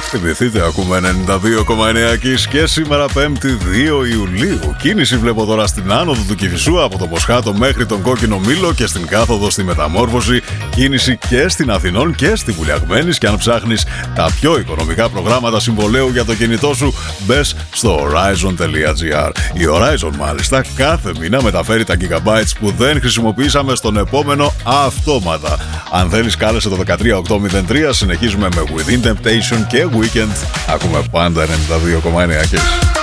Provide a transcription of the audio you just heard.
Θυμηθείτε, ακούμε 92,9 Kiss και σήμερα 5η 2 Ιουλίου. Κίνηση βλέπω τώρα στην άνοδο του Κηφισού από το Μοσχάτο μέχρι τον Κόκκινο Μήλο και στην κάθοδο στη Μεταμόρφωση. Κίνηση και στην Αθηνών και στη Βουλιαγμένης. Και αν ψάχνεις τα πιο οικονομικά προγράμματα συμβολέου για το κινητό σου, μπες στο horizon.gr. Η Horizon μάλιστα κάθε μήνα μεταφέρει τα gigabytes που δεν χρησιμοποιήσαμε στον επόμενο αυτόματα. Αν θέλεις, κάλεσε το 13803. Συνεχίζουμε με Within Temptation και Weekend. Ακούμε πάντα 92,9 Kiss.